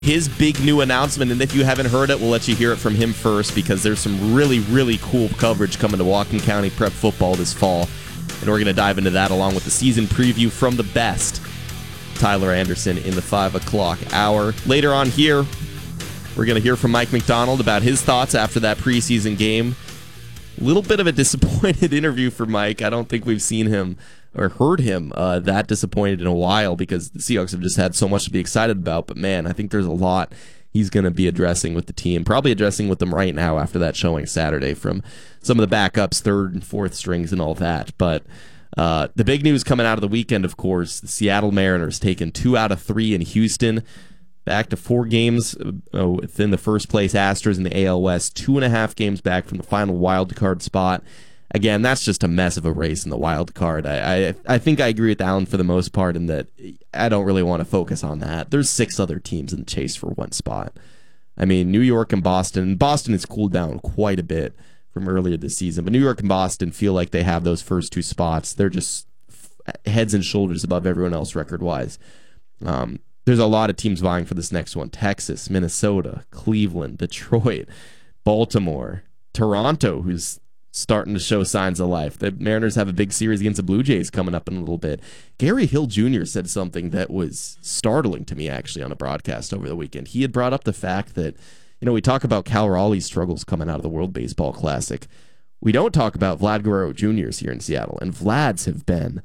his big new announcement, and if you haven't heard it, we'll let you hear it from him first because there's some really, really cool coverage coming to Whatcom County Prep football this fall, and we're going to dive into that along with the season preview from the best, Tyler Anderson, in the 5 o'clock hour. Later on here, we're going to hear from Mike McDonald about his thoughts after that preseason game. A little bit of a disappointed interview for Mike. I don't think we've seen him or heard him that disappointed in a while because the Seahawks have just had so much to be excited about. But, man, I think there's a lot he's going to be addressing with the team, probably addressing with them right now after that showing Saturday from some of the backups, third and fourth strings and all that. But the big news coming out of the weekend, of course, the Seattle Mariners taking 2 out of 3 in Houston, back to 4 games within the first place Astros in the AL West, 2.5 games back from the final wild card spot. Again, that's just a mess of a race in the wild card. I think I agree with Alan for the most part in that I don't really want to focus on that. There's 6 other teams in the chase for one spot. I mean, New York and Boston. Boston has cooled down quite a bit from earlier this season, but New York and Boston feel like they have those first 2 spots. They're just heads and shoulders above everyone else record-wise. There's a lot of teams vying for this next one. Texas, Minnesota, Cleveland, Detroit, Baltimore, Toronto, who's starting to show signs of life. The Mariners have a big series against the Blue Jays coming up in a little bit. Gary Hill Jr. said something that was startling to me, actually, on a broadcast over the weekend. He had brought up the fact that, we talk about Cal Raleigh's struggles coming out of the World Baseball Classic. We don't talk about Vlad Guerrero Jr.'s here in Seattle, and Vlad's have been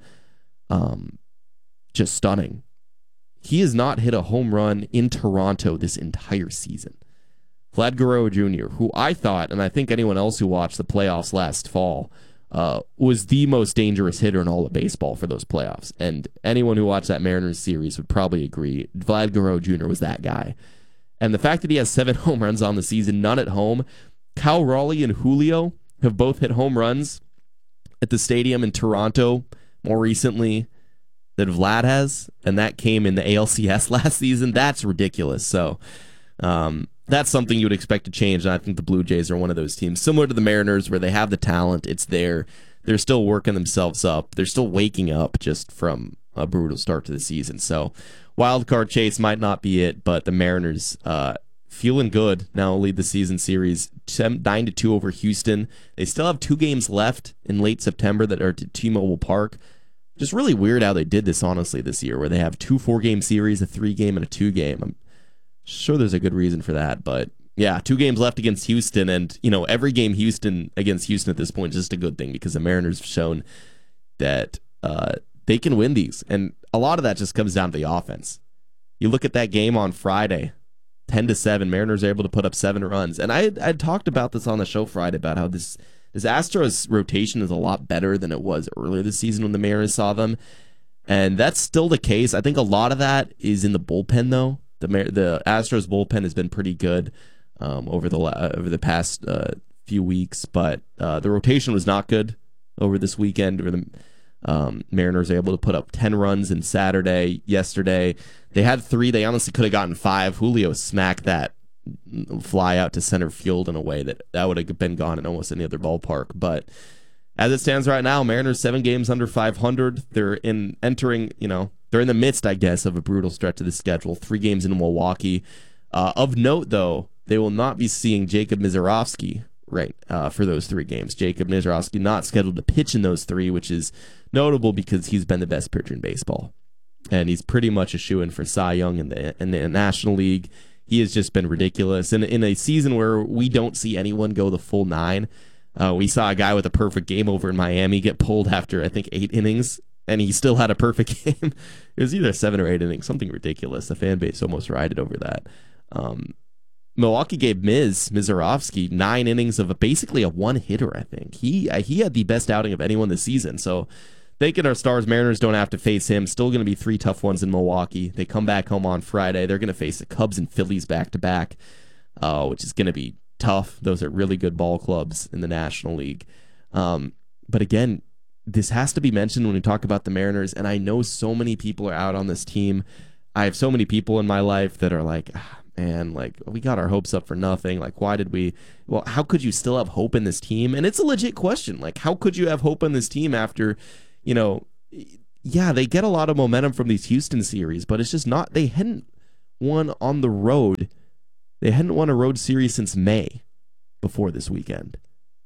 just stunning. He has not hit a home run in Toronto this entire season. Vlad Guerrero Jr., who I thought, and I think anyone else who watched the playoffs last fall, was the most dangerous hitter in all of baseball for those playoffs. And anyone who watched that Mariners series would probably agree. Vlad Guerrero Jr. was that guy. And the fact that he has 7 home runs on the season, none at home. Cal Raleigh and Julio have both hit home runs at the stadium in Toronto more recently than Vlad has, and that came in the ALCS last season. That's ridiculous. So, that's something you would expect to change, and I think the Blue Jays are one of those teams, similar to the Mariners, where they have the talent. It's there. They're still working themselves up. They're still waking up just from a brutal start to the season. So wild card chase might not be it, but the Mariners feeling good now lead the season series 9-2 over Houston. They still have 2 games left in late September that are to T-Mobile Park. Just really weird how they did this, honestly, this year, where they have 2 4-game series, a 3-game, and a 2-game. I'm sure there's a good reason for that, but yeah, 2 games left against Houston, and every game against Houston at this point is just a good thing because the Mariners have shown that they can win these, and a lot of that just comes down to the offense. You look at that game on Friday, 10-7, Mariners are able to put up 7 runs, and I talked about this on the show Friday about how this Astros rotation is a lot better than it was earlier this season when the Mariners saw them, and that's still the case. I think a lot of that is in the bullpen, though. The Astros bullpen has been pretty good over the past few weeks, but the rotation was not good over this weekend. Where the Mariners are able to put up 10 runs in yesterday. They had 3. They honestly could have gotten 5. Julio smacked that fly out to center field in a way that would have been gone in almost any other ballpark. But as it stands right now, Mariners 7 games under 500. They're in the midst, I guess, of a brutal stretch of the schedule. 3 games in Milwaukee. Of note, though, they will not be seeing Jacob Misiorowski for those 3 games. Jacob Misiorowski not scheduled to pitch in those 3, which is notable because he's been the best pitcher in baseball, and he's pretty much a shoo-in for Cy Young in the National League. He has just been ridiculous. And in a season where we don't see anyone go the full 9, we saw a guy with a perfect game over in Miami get pulled after, I think, 8 innings, and he still had a perfect game. It was either 7 or 8 innings, something ridiculous. The fan base almost rioted over that. Milwaukee gave Misiorowski 9 innings of basically a one-hitter, I think. He had the best outing of anyone this season, so thinking our Stars Mariners don't have to face him. Still going to be 3 tough ones in Milwaukee. They come back home on Friday. They're going to face the Cubs and Phillies back-to-back, which is going to be tough. Those are really good ball clubs in the National League. But again, this has to be mentioned when we talk about the Mariners, and I know so many people are out on this team. I have so many people in my life that are like, man, like, we got our hopes up for nothing. Like, how could you still have hope in this team? And it's a legit question. Like, how could you have hope in this team after, they get a lot of momentum from these Houston series, but it's just not, they hadn't won on the road. They hadn't won a road series since May before this weekend.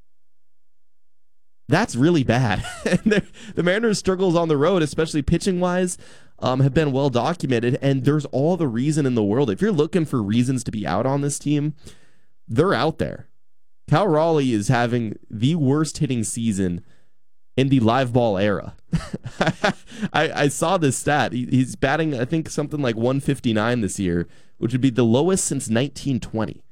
That's really bad. The Mariners' struggles on the road, especially pitching-wise, have been well documented, and there's all the reason in the world. If you're looking for reasons to be out on this team, they're out there. Cal Raleigh is having the worst hitting season in the live ball era. I saw this stat. He's batting, I think, something like 159 this year, which would be the lowest since 1920.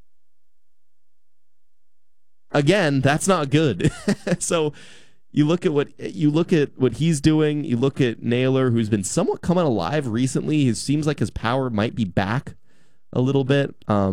Again, that's not good. So you look at what he's doing. You look at Naylor, who's been somewhat coming alive recently. It seems like his power might be back a little bit.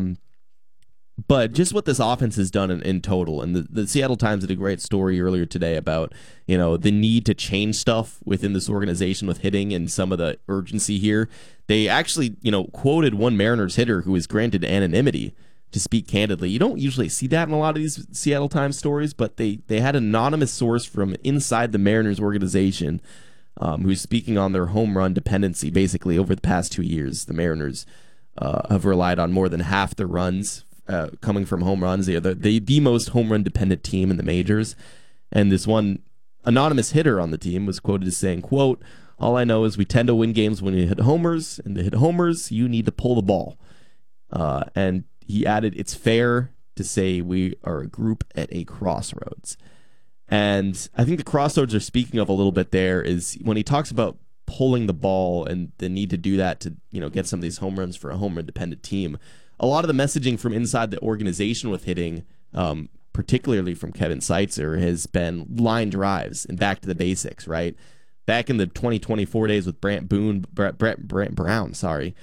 But just what this offense has done in total, and the Seattle Times did a great story earlier today about, the need to change stuff within this organization with hitting and some of the urgency here. They actually, quoted one Mariners hitter who was granted anonymity to speak candidly. You don't usually see that in a lot of these Seattle Times stories, but they had an anonymous source from inside the Mariners organization who's speaking on their home run dependency. Basically, over the past 2 years, the Mariners have relied on more than half their runs coming from home runs. They're the most home run dependent team in the majors. And this one anonymous hitter on the team was quoted as saying, quote, "All I know is we tend to win games when you hit homers, and to hit homers, you need to pull the ball." And he added, "It's fair to say we are a group at a crossroads." And I think the crossroads they're speaking of a little bit there is when he talks about pulling the ball and the need to do that to, get some of these home runs for a home run dependent team. A lot of the messaging from inside the organization with hitting, particularly from Kevin Seitzer, has been line drives and back to the basics, right? Back in the 2024 days with Brant Brown,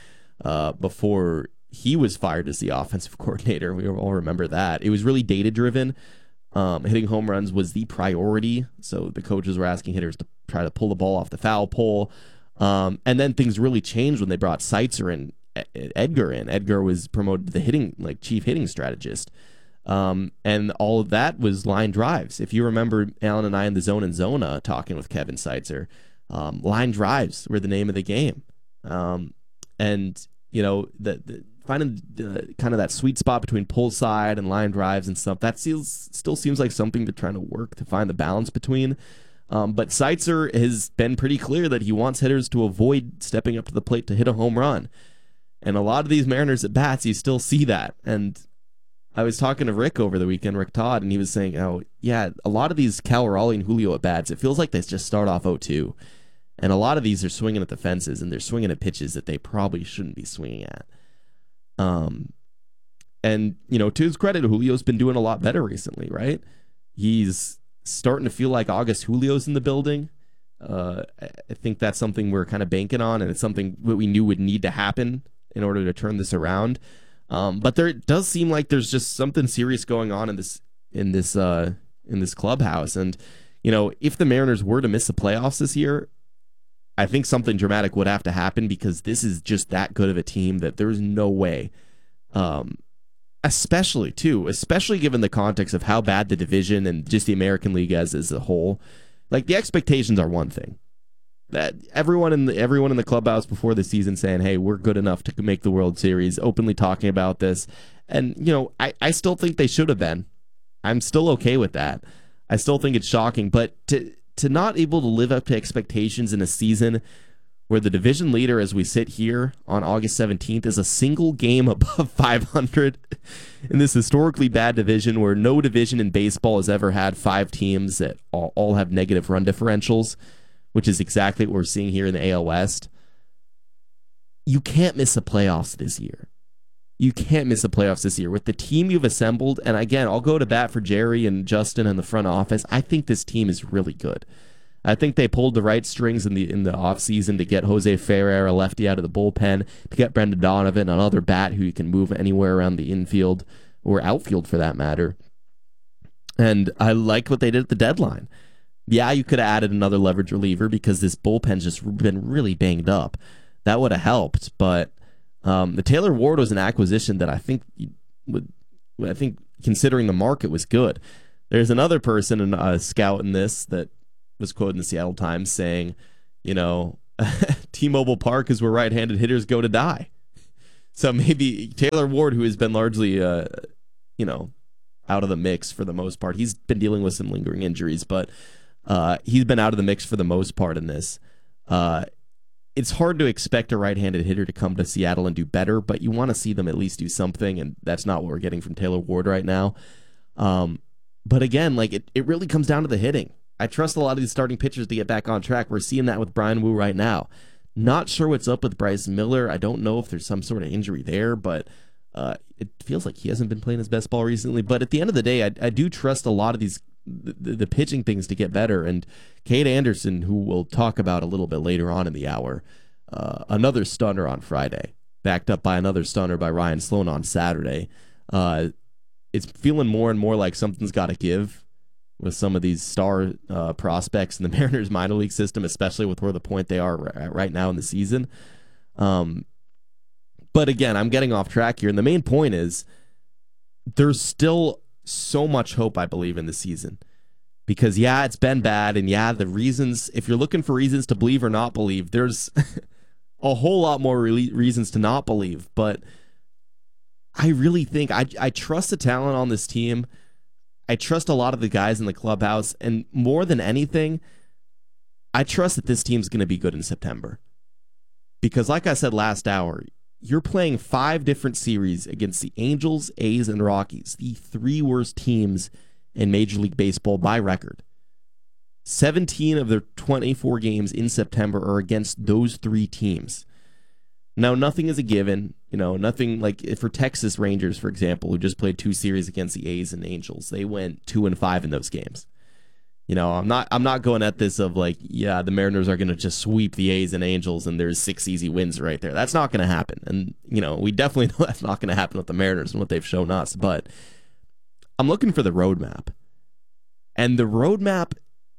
before he was fired as the offensive coordinator. We all remember that. It was really data-driven. Hitting home runs was the priority, so the coaches were asking hitters to try to pull the ball off the foul pole. And then things really changed when they brought Seitzer and Edgar in. Edgar was promoted to the chief hitting strategist. And all of that was line drives. If you remember Alan and I in the Zone and Zona talking with Kevin Seitzer, line drives were the name of the game. And finding kind of that sweet spot between pull side and line drives and stuff, that still seems like something they're trying to work to find the balance between. But Seitzer has been pretty clear that he wants hitters to avoid stepping up to the plate to hit a home run. And a lot of these Mariners at bats, you still see that. And I was talking to Rick over the weekend, Rick Todd, and he was saying, a lot of these Cal Raleigh and Julio at bats, it feels like they just start off 0-2. And a lot of these are swinging at the fences, and they're swinging at pitches that they probably shouldn't be swinging at. And, to his credit, Julio's been doing a lot better recently, right? He's starting to feel like August Julio's in the building. I think that's something we're kind of banking on, and it's something that we knew would need to happen in order to turn this around. But there does seem like there's just something serious going on in this clubhouse. And, if the Mariners were to miss the playoffs this year, I think something dramatic would have to happen, because this is just that good of a team that there's no way, especially given the context of how bad the division and just the American League as a whole. Like, the expectations are one thing. That everyone in the clubhouse before the season saying, "Hey, we're good enough to make the World Series," openly talking about this. And, I still think they should have been. I'm still okay with that. I still think it's shocking, but to not able to live up to expectations in a season where the division leader, as we sit here on August 17th, is a single game above 500 in this historically bad division where no division in baseball has ever had 5 teams that all have negative run differentials, which is exactly what we're seeing here in the AL West. You can't miss the playoffs this year. You can't miss the playoffs this year with the team you've assembled. And again, I'll go to bat for Jerry and Justin in the front office. I think this team is really good. I think they pulled the right strings in the offseason to get Jose Ferrer, a lefty, out of the bullpen, to get Brendan Donovan, another bat who you can move anywhere around the infield or outfield for that matter. And I like what they did at the deadline. Yeah, you could have added another leverage reliever because this bullpen's just been really banged up. That would have helped, but the Taylor Ward was an acquisition that I think considering the market was good. There's another person, a scout in this, that was quoted in the Seattle Times saying, T-Mobile Park is where right-handed hitters go to die. So maybe Taylor Ward, who has been largely, out of the mix for the most part. He's been dealing with some lingering injuries, but he's been out of the mix for the most part in this. It's hard to expect a right-handed hitter to come to Seattle and do better, but you want to see them at least do something, and that's not what we're getting from Taylor Ward right now. But again, it really comes down to the hitting. I trust a lot of these starting pitchers to get back on track. We're seeing that with Bryan Woo right now. Not sure what's up with Bryce Miller. I don't know if there's some sort of injury there, but it feels like he hasn't been playing his best ball recently. But at the end of the day, I do trust a lot of these the pitching things to get better. And Cade Anderson, who we'll talk about a little bit later on in the hour, another stunner on Friday, backed up by another stunner by Ryan Sloan on Saturday. It's feeling more and more like something's got to give with some of these star prospects in the Mariners minor league system, especially with where the point they are at right now in the season. But again, I'm getting off track here. And the main point is there's still so much hope, I believe, in the season. Because, yeah, it's been bad. And, yeah, the reasons, if you're looking for reasons to believe or not believe, there's a whole lot more reasons to not believe. But I really think I trust the talent on this team. I trust a lot of the guys in the clubhouse, and more than anything, I trust that this team's going to be good in September. Because like I said last hour, you're playing 5 different series against the Angels, A's, and Rockies, the 3 worst teams in Major League Baseball by record. 17 of their 24 games in September are against those 3 teams. Now, nothing is a given. Nothing like for Texas Rangers, for example, who just played 2 series against the A's and Angels. They went 2-5 in those games. I'm not going at this of the Mariners are going to just sweep the A's and Angels and there's 6 easy wins right there. That's not going to happen. And, we definitely know that's not going to happen with the Mariners and what they've shown us. But I'm looking for the roadmap. And the roadmap,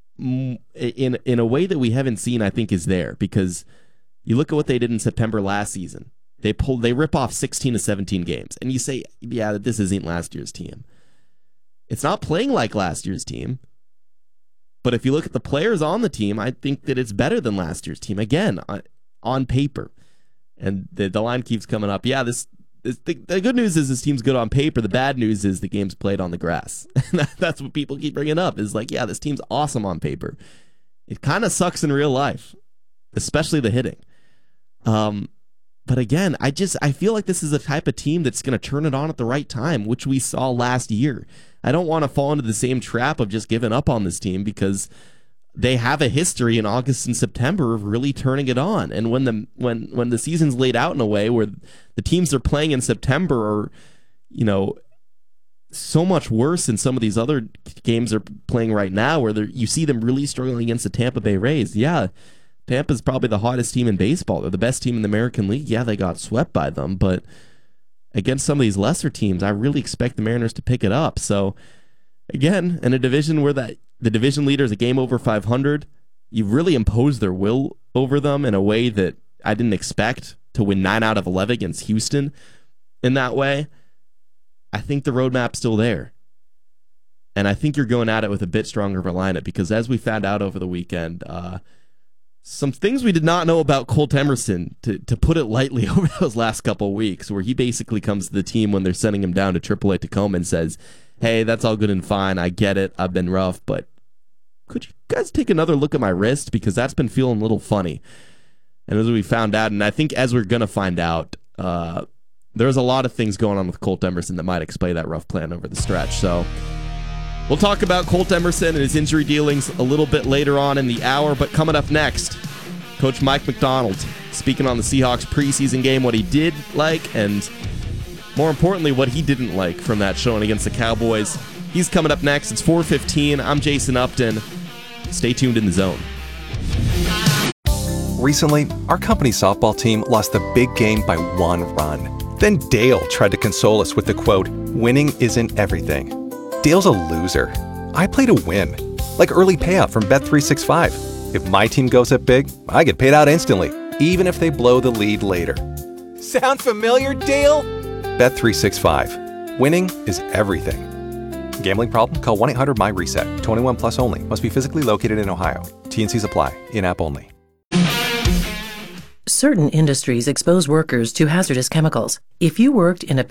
in a way that we haven't seen, I think, is there. Because you look at what they did in September last season. They rip off 16 to 17 games. And you say, yeah, this isn't last year's team. It's not playing like last year's team. But if you look at the players on the team, I think that it's better than last year's team. Again, on paper. And the line keeps coming up. Yeah, the good news is this team's good on paper. The bad news is the game's played on the grass. That's what people keep bringing up is this team's awesome on paper. It kind of sucks in real life, especially the hitting. But again, I feel like this is the type of team that's going to turn it on at the right time, which we saw last year. I don't want to fall into the same trap of just giving up on this team because they have a history in August and September of really turning it on. And when the season's laid out in a way where the teams they're playing in September are, so much worse than some of these other games they're playing right now, where you see them really struggling against the Tampa Bay Rays. Yeah, Tampa's probably the hottest team in baseball. They're the best team in the American League. Yeah, they got swept by them, but against some of these lesser teams, I really expect the Mariners to pick it up. So, again, in a division where the division leader is a game over 500, you've really imposed their will over them in a way that I didn't expect, to win 9 out of 11 against Houston in that way. I think the roadmap's still there. And I think you're going at it with a bit stronger of a lineup because as we found out over the weekend, some things we did not know about Colt Emerson, to put it lightly, over those last couple of weeks, where he basically comes to the team when they're sending him down to AAA Tacoma and says, hey, that's all good and fine. I get it. I've been rough, but could you guys take another look at my wrist? Because that's been feeling a little funny. And as we found out, and I think as we're going to find out, there's a lot of things going on with Colt Emerson that might explain that rough plan over the stretch. So we'll talk about Colt Emerson and his injury dealings a little bit later on in the hour, but coming up next, Coach Mike Macdonald speaking on the Seahawks preseason game, what he did like, and more importantly, what he didn't like from that showing against the Cowboys. He's coming up next. It's 4:15. I'm Jason Upton. Stay tuned in the zone. Recently, our company softball team lost the big game by 1 run. Then Dale tried to console us with the quote, "Winning isn't everything." Dale's a loser. I play to win. Like early payout from Bet365. If my team goes up big, I get paid out instantly, even if they blow the lead later. Sound familiar, Dale? Bet365. Winning is everything. Gambling problem? Call 1-800-MY-RESET. 21 plus only. Must be physically located in Ohio. T&Cs apply. In-app only. Certain industries expose workers to hazardous chemicals. If you worked in a